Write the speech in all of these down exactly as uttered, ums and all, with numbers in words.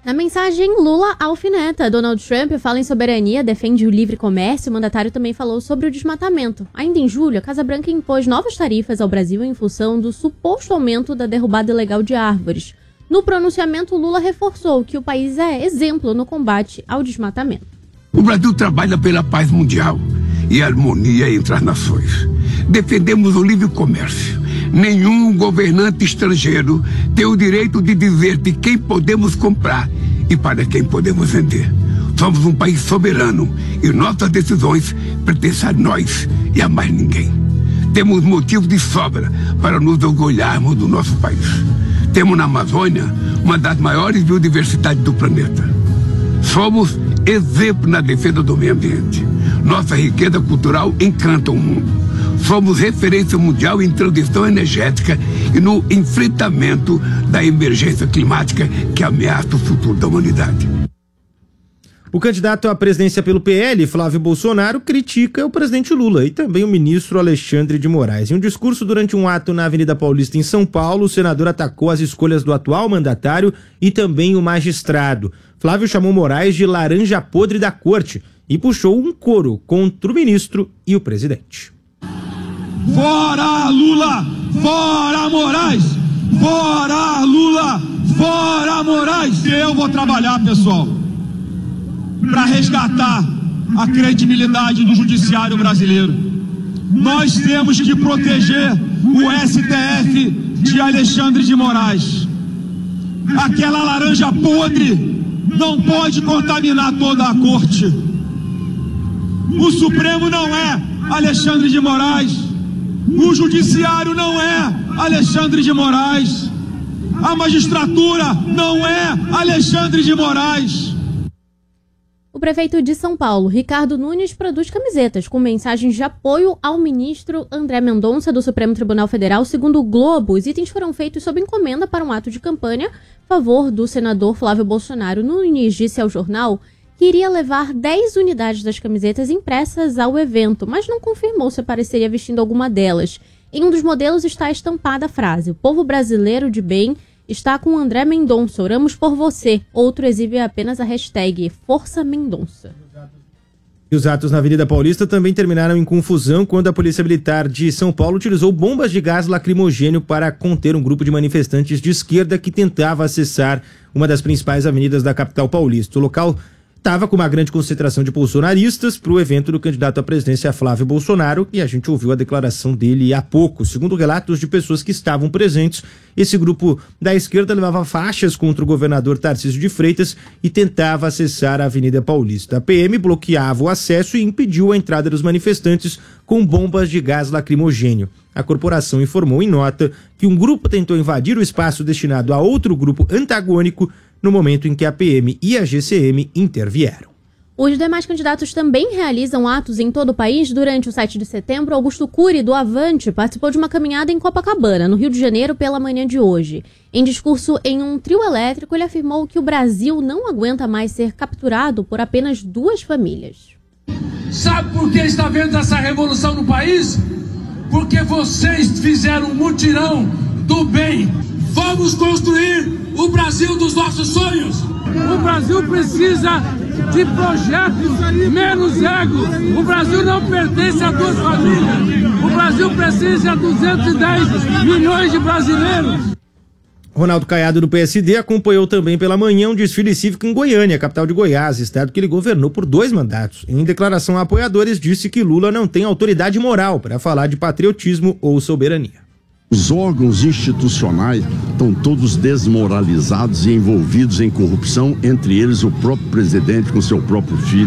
Na mensagem, Lula alfineta. Donald Trump fala em soberania, defende o livre comércio. O mandatário também falou sobre o desmatamento. Ainda em julho, a Casa Branca impôs novas tarifas ao Brasil em função do suposto aumento da derrubada ilegal de árvores. No pronunciamento, Lula reforçou que o país é exemplo no combate ao desmatamento. O Brasil trabalha pela paz mundial e harmonia entre as nações. Defendemos o livre comércio. Nenhum governante estrangeiro tem o direito de dizer de quem podemos comprar e para quem podemos vender. Somos um país soberano e nossas decisões pertencem a nós e a mais ninguém. Temos motivo de sobra para nos orgulharmos do nosso país. Temos na Amazônia uma das maiores biodiversidades do planeta. Somos exemplo na defesa do meio ambiente. Nossa riqueza cultural encanta o mundo. Somos referência mundial em transição energética e no enfrentamento da emergência climática que ameaça o futuro da humanidade. O candidato à presidência pelo P L, Flávio Bolsonaro, critica o presidente Lula e também o ministro Alexandre de Moraes. Em um discurso durante um ato na Avenida Paulista, em São Paulo, o senador atacou as escolhas do atual mandatário e também o magistrado. Flávio chamou Moraes de laranja podre da corte e puxou um coro contra o ministro e o presidente. Fora Lula, fora Moraes, fora Lula, fora Moraes. E eu vou trabalhar, pessoal, para resgatar a credibilidade do judiciário brasileiro. Nós temos que proteger o S T F de Alexandre de Moraes. Aquela laranja podre não pode contaminar toda a corte. O Supremo não é Alexandre de Moraes. O judiciário não é Alexandre de Moraes. A magistratura não é Alexandre de Moraes. O prefeito de São Paulo, Ricardo Nunes, produz camisetas com mensagens de apoio ao ministro André Mendonça do Supremo Tribunal Federal. Segundo o Globo, os itens foram feitos sob encomenda para um ato de campanha a favor do senador Flávio Bolsonaro. Nunes disse ao jornal que iria levar dez unidades das camisetas impressas ao evento, mas não confirmou se apareceria vestindo alguma delas. Em um dos modelos está estampada a frase: "O povo brasileiro de bem está com André Mendonça, oramos por você." Outro exibe apenas a hashtag Força Mendonça. E os atos na Avenida Paulista também terminaram em confusão quando a Polícia Militar de São Paulo utilizou bombas de gás lacrimogêneo para conter um grupo de manifestantes de esquerda que tentava acessar uma das principais avenidas da capital paulista. O local estava com uma grande concentração de bolsonaristas para o evento do candidato à presidência Flávio Bolsonaro, e a gente ouviu a declaração dele há pouco. Segundo relatos de pessoas que estavam presentes, esse grupo da esquerda levava faixas contra o governador Tarcísio de Freitas e tentava acessar a Avenida Paulista. A P M bloqueava o acesso e impediu a entrada dos manifestantes com bombas de gás lacrimogêneo. A corporação informou em nota que um grupo tentou invadir o espaço destinado a outro grupo antagônico no momento em que a P M e a G C M intervieram. Os demais candidatos também realizam atos em todo o país. Durante o sete de setembro, Augusto Cury, do Avante, participou de uma caminhada em Copacabana, no Rio de Janeiro, pela manhã de hoje. Em discurso em um trio elétrico, ele afirmou que o Brasil não aguenta mais ser capturado por apenas duas famílias. Sabe por que está havendo essa revolução no país? Porque vocês fizeram um mutirão do bem. Vamos construir o Brasil dos nossos sonhos. O Brasil precisa de projetos, menos ego. O Brasil não pertence a duas famílias. O Brasil precisa de duzentos e dez milhões de brasileiros. Ronaldo Caiado, do P S D, acompanhou também pela manhã um desfile cívico em Goiânia, capital de Goiás, estado que ele governou por dois mandatos. Em declaração a apoiadores, disse que Lula não tem autoridade moral para falar de patriotismo ou soberania. Os órgãos institucionais estão todos desmoralizados e envolvidos em corrupção, entre eles o próprio presidente com seu próprio filho.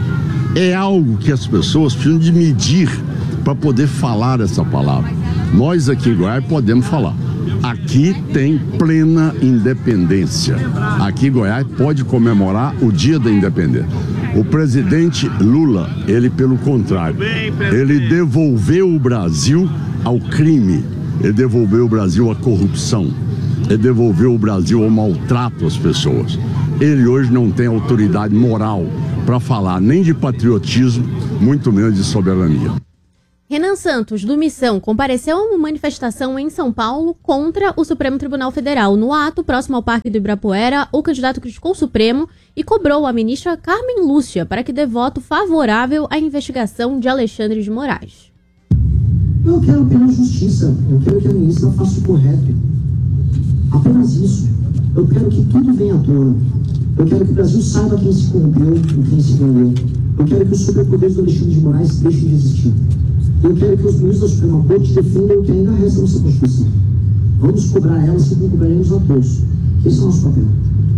É algo que as pessoas precisam de medir para poder falar essa palavra. Nós aqui em Goiás podemos falar. Aqui tem plena independência. Aqui Goiás pode comemorar o dia da independência. O presidente Lula, ele pelo contrário, ele devolveu o Brasil ao crime. Ele devolveu o Brasil à corrupção. Ele devolveu o Brasil ao maltrato às pessoas. Ele hoje não tem autoridade moral para falar nem de patriotismo, muito menos de soberania. Renan Santos, do Missão, compareceu a uma manifestação em São Paulo contra o Supremo Tribunal Federal. No ato, próximo ao Parque do Ibirapuera, o candidato criticou o Supremo e cobrou a ministra Carmen Lúcia para que dê voto favorável à investigação de Alexandre de Moraes. Eu quero apenas justiça. Eu quero que a ministra faça o correto. Apenas isso. Eu quero que tudo venha à tona. Eu quero que o Brasil saiba quem se corrompeu e quem se vendeu. Eu quero que os superpoderes do Alexandre de Moraes deixem de existir. Eu quero que os ministros da Suprema Corte defendam o que ainda resta na nossa Constituição. Vamos cobrar elas como cobraremos a todos. Esse é o nosso papel.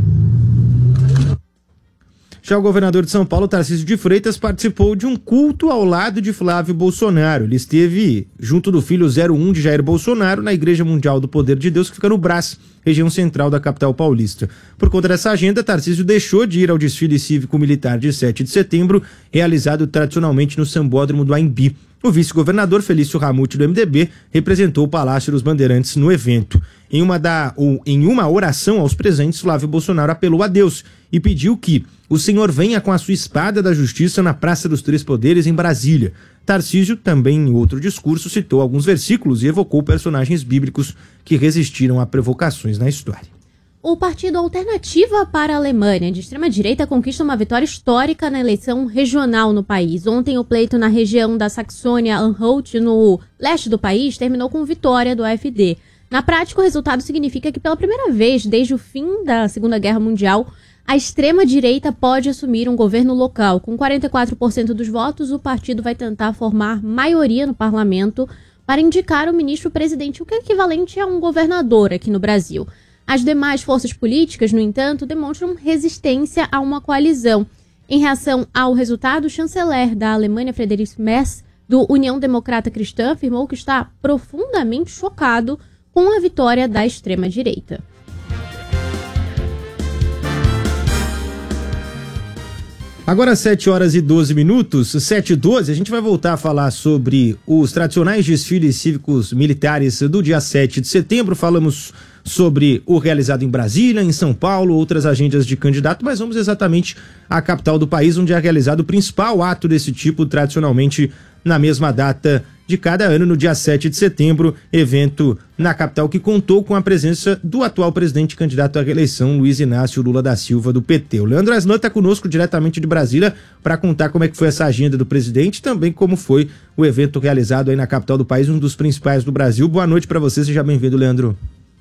Já o governador de São Paulo, Tarcísio de Freitas, participou de um culto ao lado de Flávio Bolsonaro. Ele esteve junto do filho zero um de Jair Bolsonaro na Igreja Mundial do Poder de Deus, que fica no Brás, região central da capital paulista. Por conta dessa agenda, Tarcísio deixou de ir ao desfile cívico-militar de sete de setembro, realizado tradicionalmente no Sambódromo do Anhembi. O vice-governador Felício Ramute, do M D B, representou o Palácio dos Bandeirantes no evento. Em uma, da, ou, em uma oração aos presentes, Flávio Bolsonaro apelou a Deus e pediu que o Senhor venha com a sua espada da justiça na Praça dos Três Poderes, em Brasília. Tarcísio, também em outro discurso, citou alguns versículos e evocou personagens bíblicos que resistiram a provocações na história. O partido Alternativa para a Alemanha, de extrema-direita, conquista uma vitória histórica na eleição regional no país. Ontem, o pleito na região da Saxônia-Anhalt, no leste do país, terminou com vitória do A F D. Na prática, o resultado significa que, pela primeira vez desde o fim da Segunda Guerra Mundial, a extrema-direita pode assumir um governo local. Com quarenta e quatro por cento dos votos, o partido vai tentar formar maioria no parlamento para indicar o ministro-presidente, o que é equivalente a um governador aqui no Brasil. As demais forças políticas, no entanto, demonstram resistência a uma coalizão. Em reação ao resultado, o chanceler da Alemanha, Friedrich Merz, do União Democrata Cristã, afirmou que está profundamente chocado com a vitória da extrema-direita. Agora sete horas e doze minutos, sete e doze, a gente vai voltar a falar sobre os tradicionais desfiles cívicos militares do dia sete de setembro. Falamos sobre o realizado em Brasília, em São Paulo, outras agendas de candidato, mas vamos exatamente à capital do país, onde é realizado o principal ato desse tipo, tradicionalmente na mesma data de cada ano, no dia sete de setembro, evento na capital que contou com a presença do atual presidente e candidato à reeleição, Luiz Inácio Lula da Silva, do P T. O Leandro Aslan está conosco diretamente de Brasília para contar como é que foi essa agenda do presidente e também como foi o evento realizado aí na capital do país, um dos principais do Brasil. Boa noite para você, seja bem-vindo, Leandro.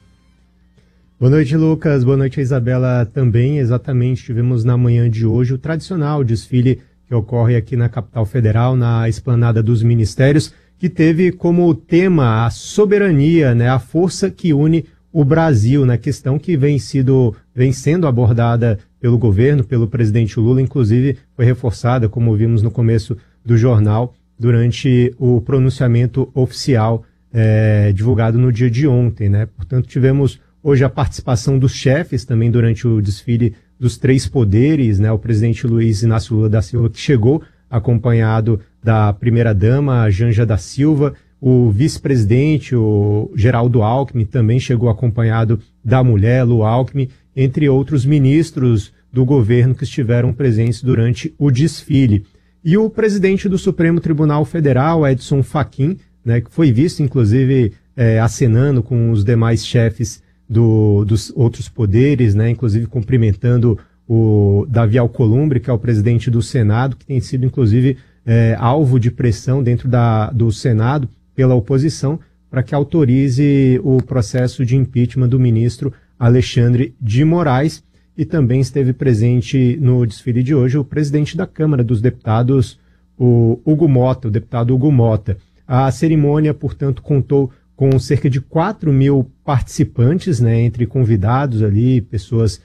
Boa noite, Lucas. Boa noite, Isabela. Também, exatamente, tivemos na manhã de hoje o tradicional desfile que ocorre aqui na capital federal, na Esplanada dos Ministérios, que teve como tema a soberania, né, a força que une o Brasil, na questão que vem, sido, vem sendo abordada pelo governo, pelo presidente Lula, inclusive foi reforçada, como vimos no começo do jornal, durante o pronunciamento oficial é, divulgado no dia de ontem, né? Portanto, tivemos hoje a participação dos chefes também durante o desfile dos três poderes, né? O presidente Luiz Inácio Lula da Silva, que chegou acompanhado da primeira-dama, Janja da Silva, o vice-presidente, o Geraldo Alckmin, também chegou acompanhado da mulher, Lu Alckmin, entre outros ministros do governo que estiveram presentes durante o desfile. E o presidente do Supremo Tribunal Federal, Edson Fachin, né, que foi visto, inclusive, é, acenando com os demais chefes do, dos outros poderes, né, inclusive cumprimentando o Davi Alcolumbre, que é o presidente do Senado, que tem sido, inclusive, é, alvo de pressão dentro da, do Senado pela oposição para que autorize o processo de impeachment do ministro Alexandre de Moraes. E também esteve presente no desfile de hoje o presidente da Câmara dos Deputados, o Hugo Mota, o deputado Hugo Mota. A cerimônia, portanto, contou com cerca de quatro mil participantes, né, entre convidados ali, pessoas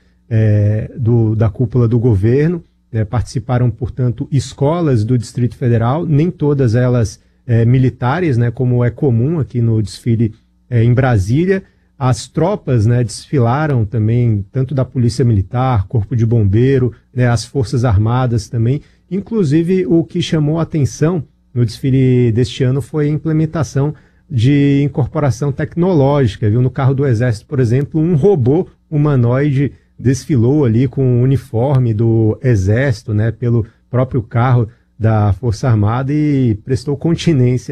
é, do, da cúpula do governo. É, participaram, portanto, escolas do Distrito Federal, nem todas elas é, militares, né, como é comum aqui no desfile é, em Brasília. As tropas, né, desfilaram também, tanto da Polícia Militar, Corpo de Bombeiro, né, as Forças Armadas também. Inclusive, o que chamou a atenção no desfile deste ano foi a implementação de incorporação tecnológica. Viu? No carro do Exército, por exemplo, um robô humanoide desfilou ali com o uniforme do Exército, né, pelo próprio carro da Força Armada e prestou continência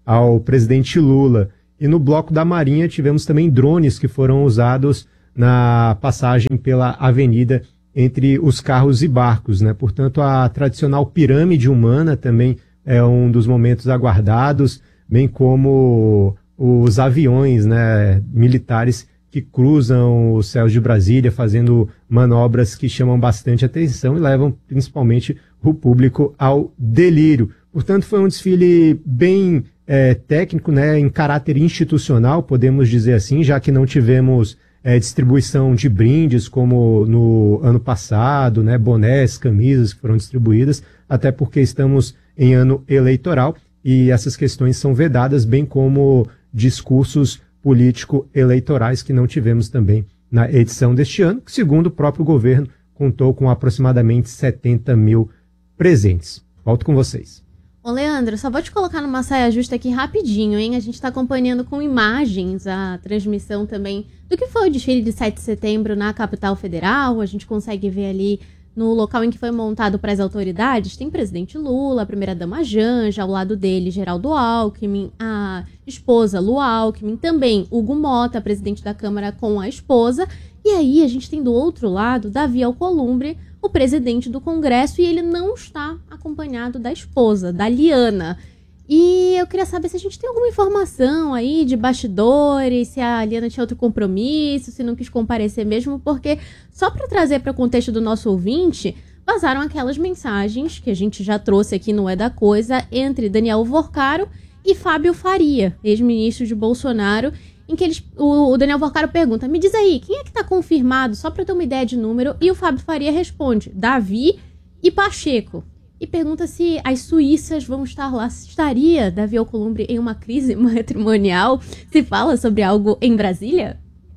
ao presidente Lula. E no bloco da Marinha tivemos também drones que foram usados na passagem pela avenida entre os carros e barcos, né? Portanto, a tradicional pirâmide humana também é um dos momentos aguardados, bem como os aviões, né, militares que cruzam os céus de Brasília, fazendo manobras que chamam bastante atenção e levam principalmente o público ao delírio. Portanto, foi um desfile bem é, técnico, né, em caráter institucional, podemos dizer assim, já que não tivemos é, distribuição de brindes como no ano passado, né, bonés, camisas que foram distribuídas, até porque estamos em ano eleitoral e essas questões são vedadas, bem como discursos político-eleitorais que não tivemos também na edição deste ano, que, segundo o próprio governo, contou com aproximadamente setenta mil presentes. Volto com vocês. Ô, Leandro, só vou te colocar numa saia justa aqui rapidinho, hein? A gente está acompanhando com imagens a transmissão também do que foi o desfile de sete de setembro na capital federal. A gente consegue ver ali no local em que foi montado para as autoridades, tem presidente Lula, a primeira-dama Janja, ao lado dele Geraldo Alckmin, a esposa Lu Alckmin, também Hugo Mota, presidente da Câmara, com a esposa. E aí a gente tem do outro lado Davi Alcolumbre, o presidente do Congresso, e ele não está acompanhado da esposa, da Liana. E eu queria saber se a gente tem alguma informação aí de bastidores, se a Liana tinha outro compromisso, se não quis comparecer mesmo, porque só para trazer para o contexto do nosso ouvinte, vazaram aquelas mensagens que a gente já trouxe aqui no É da Coisa, entre Daniel Vorcaro e Fábio Faria, ex-ministro de Bolsonaro, em que eles, o, o Daniel Vorcaro pergunta, me diz aí, quem é que está confirmado, só para ter uma ideia de número, e o Fábio Faria responde, Davi e Pacheco. E pergunta se as suíças vão estar lá. Se estaria Davi Alcolumbre em uma crise matrimonial? Se fala sobre algo em Brasília?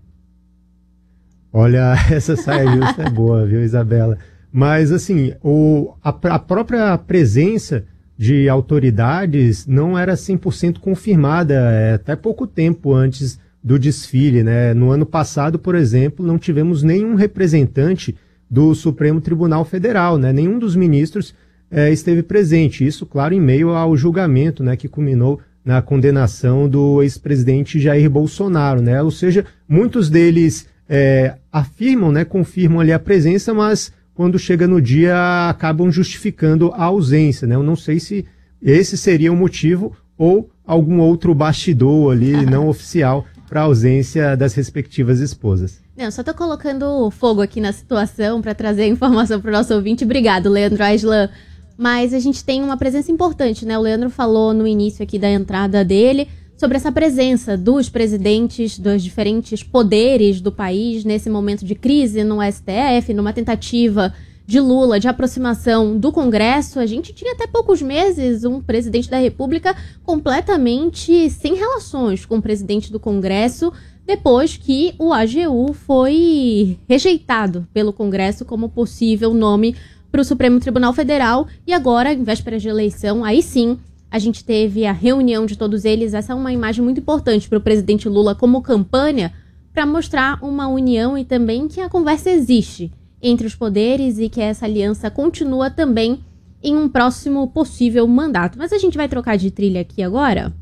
Olha, essa saia justa é boa, viu, Isabela? Mas, assim, o, a, a própria presença de autoridades não era cem por cento confirmada, é, até pouco tempo antes do desfile, né? No ano passado, por exemplo, não tivemos nenhum representante do Supremo Tribunal Federal, né? Nenhum dos ministros É, esteve presente, isso, claro, em meio ao julgamento, né, que culminou na condenação do ex-presidente Jair Bolsonaro, né, ou seja, muitos deles é, afirmam, né, confirmam ali a presença, mas quando chega no dia acabam justificando a ausência, né, eu não sei se esse seria o motivo ou algum outro bastidor ali não oficial para a ausência das respectivas esposas. Não, só tô colocando fogo aqui na situação para trazer a informação para o nosso ouvinte. Obrigado, Leandro Aislan. Mas a gente tem uma presença importante, né? O Leandro falou no início aqui da entrada dele sobre essa presença dos presidentes dos diferentes poderes do país nesse momento de crise no S T F, numa tentativa de Lula de aproximação do Congresso. A gente tinha até poucos meses um presidente da República completamente sem relações com o presidente do Congresso, depois que o A G U foi rejeitado pelo Congresso como possível nome para o Supremo Tribunal Federal, e agora, em vésperas de eleição, aí sim, a gente teve a reunião de todos eles. Essa é uma imagem muito importante para o presidente Lula como campanha, para mostrar uma união e também que a conversa existe entre os poderes e que essa aliança continua também em um próximo possível mandato. Mas a gente vai trocar de trilha aqui agora.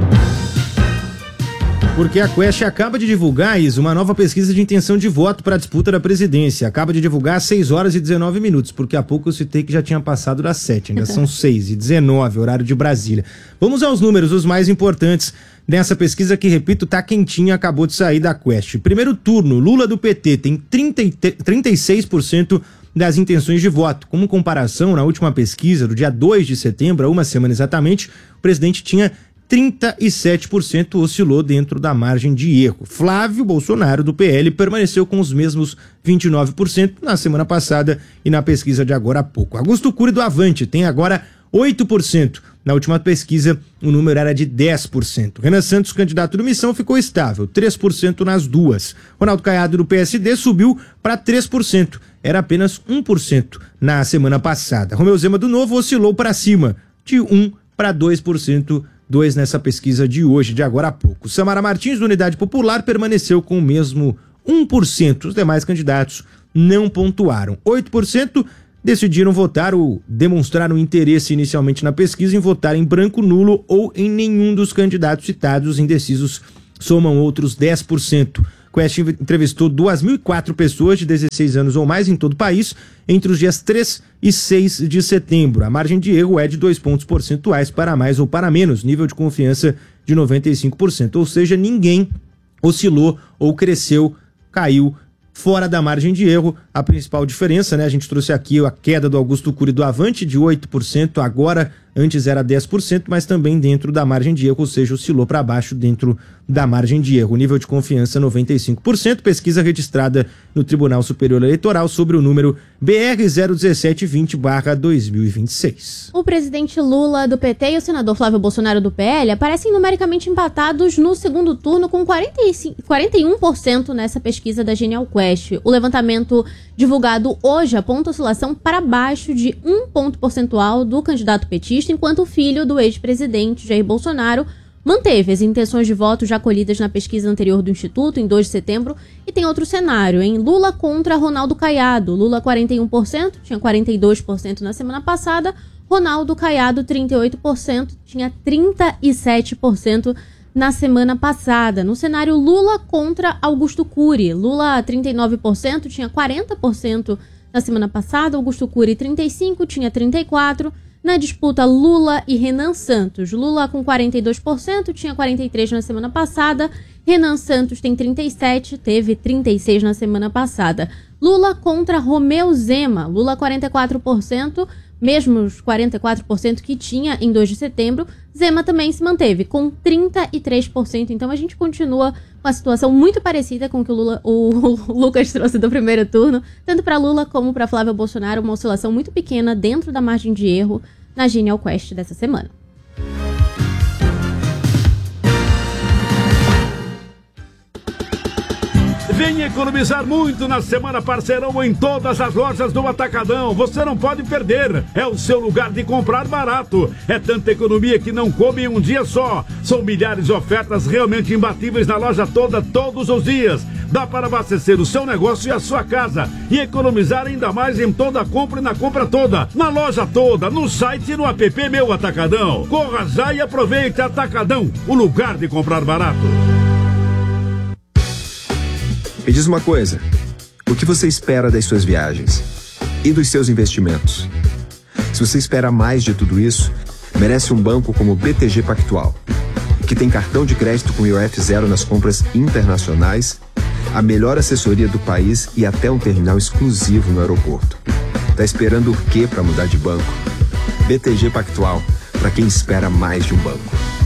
Porque a Quest acaba de divulgar, Isa, uma nova pesquisa de intenção de voto para a disputa da presidência. Acaba de divulgar às seis horas e dezenove minutos, porque há pouco eu citei que já tinha passado das sete, ainda são seis e dezenove, horário de Brasília. Vamos aos números, os mais importantes dessa pesquisa que, repito, tá quentinha, acabou de sair da Quest. Primeiro turno, Lula do P T tem trinta e seis por cento das intenções de voto. Como comparação, na última pesquisa, do dia dois de setembro, há uma semana exatamente, o presidente tinha trinta e sete por cento, oscilou dentro da margem de erro. Flávio Bolsonaro, do P L, permaneceu com os mesmos vinte e nove por cento na semana passada e na pesquisa de agora há pouco. Augusto Cury, do Avante, tem agora oito por cento. Na última pesquisa, o número era de dez por cento. Renan Santos, candidato do Missão, ficou estável, três por cento nas duas. Ronaldo Caiado, do P S D, subiu para três por cento. Era apenas um por cento na semana passada. Romeu Zema, do Novo, oscilou para cima, de um para dois por cento. dois nessa pesquisa de hoje, de agora há pouco. Samara Martins, do Unidade Popular, permaneceu com o mesmo um por cento. Os demais candidatos não pontuaram. oito por cento decidiram votar ou demonstraram interesse inicialmente na pesquisa em votar em branco, nulo ou em nenhum dos candidatos citados. Indecisos somam outros dez por cento. Quest entrevistou duas mil e quatro pessoas de dezesseis anos ou mais em todo o país entre os dias três e seis de setembro. A margem de erro é de dois pontos percentuais para mais ou para menos, nível de confiança de noventa e cinco por cento, ou seja, ninguém oscilou ou cresceu, caiu fora da margem de erro. A principal diferença, né? A gente trouxe aqui a queda do Augusto Cury do Avante de oito por cento, agora antes era dez por cento, mas também dentro da margem de erro, ou seja, oscilou para baixo dentro da margem de erro. Nível de confiança noventa e cinco por cento, pesquisa registrada no Tribunal Superior Eleitoral sobre o número B R zero um sete dois zero barra dois mil e vinte e seis. O presidente Lula do P T e o senador Flávio Bolsonaro do P L aparecem numericamente empatados no segundo turno com quarenta e cinco, quarenta e um por cento nessa pesquisa da Genial Quest. O levantamento divulgado hoje aponta oscilação para baixo de um ponto percentual do candidato petista, enquanto o filho do ex-presidente Jair Bolsonaro manteve as intenções de voto já colhidas na pesquisa anterior do Instituto, em dois de setembro, e tem outro cenário, em Lula contra Ronaldo Caiado. Lula quarenta e um por cento, tinha quarenta e dois por cento na semana passada, Ronaldo Caiado trinta e oito por cento, tinha trinta e sete por cento na semana passada. No cenário Lula contra Augusto Cury, Lula trinta e nove por cento, tinha quarenta por cento na semana passada, Augusto Cury trinta e cinco por cento, tinha trinta e quatro por cento. Na disputa Lula e Renan Santos, Lula com quarenta e dois por cento, tinha quarenta e três por cento na semana passada, Renan Santos tem trinta e sete por cento, teve trinta e seis por cento na semana passada. Lula contra Romeu Zema, Lula quarenta e quatro por cento, mesmo os quarenta e quatro por cento que tinha em dois de setembro, Zema também se manteve com trinta e três por cento, então a gente continua com a situação muito parecida com o que o, Lula, o, o Lucas trouxe do primeiro turno, tanto para Lula como para Flávio Bolsonaro, uma oscilação muito pequena dentro da margem de erro na Genial Quest dessa semana. Venha economizar muito na Semana Parceirão em todas as lojas do Atacadão. Você não pode perder. É o seu lugar de comprar barato. É tanta economia que não come em um dia só. São milhares de ofertas realmente imbatíveis na loja toda, todos os dias. Dá para abastecer o seu negócio e a sua casa. E economizar ainda mais em toda a compra e na compra toda. Na loja toda, no site e no app Meu Atacadão. Corra já e aproveite. Atacadão, o lugar de comprar barato. Me diz uma coisa, o que você espera das suas viagens e dos seus investimentos? Se você espera mais de tudo isso, merece um banco como o B T G Pactual, que tem cartão de crédito com I O F zero nas compras internacionais, a melhor assessoria do país e até um terminal exclusivo no aeroporto. Tá esperando o quê para mudar de banco? B T G Pactual, para quem espera mais de um banco.